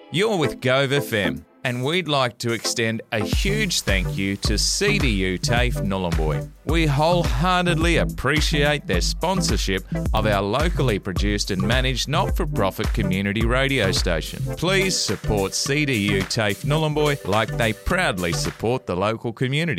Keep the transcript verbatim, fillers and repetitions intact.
You're with Gove F M, and we'd like to extend a huge thank you to C D U TAFE Nhulunbuy. We wholeheartedly appreciate their sponsorship of our locally produced and managed not-for-profit community radio station. Please support C D U TAFE Nhulunbuy like they proudly support the local community.